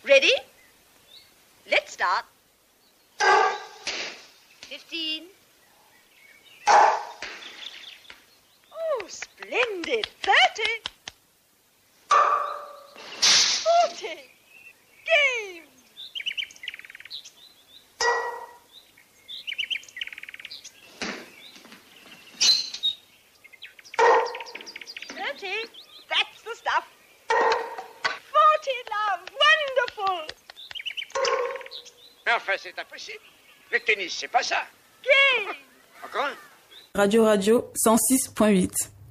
Ready? Let's start. 15. Oh, splendid. 30. 40. Game. That's the stuff. 40, love. Wonderful. Mais enfin, c'est impossible. Le tennis, c'est pas ça. Game. Encore un. Radio 106.8.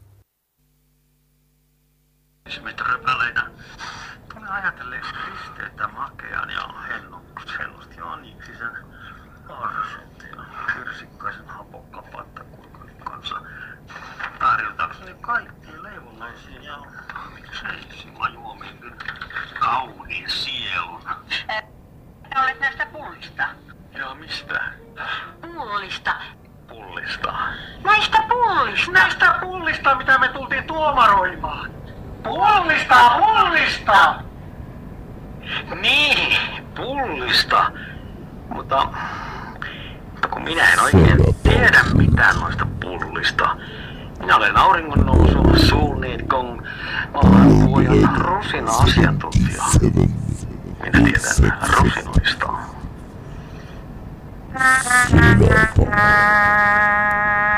Rypäleitä. Tuli ajatellen pisteitä makean ja hellusti Aniksi sen arsutti ja kirsikkaisen hapokkapattakurkun kanssa. Tarjotakseni kaikkiin leivonnaisiin ja miksei simajuomiinkin kauniin sielun. Olet näistä pullista. Ja mistä? Pullista. Pullista. Näistä pullista. Näistä pullista, mitä me tultiin tuomaroimaan. Pullista! Niin, pullista. Mutta kun minä en oikein tiedä mitään noista pullista. Minä olen auringonnousu, suuniitkon, maahantuojan rusina-asiantuntija. Minä tiedän rusinoista.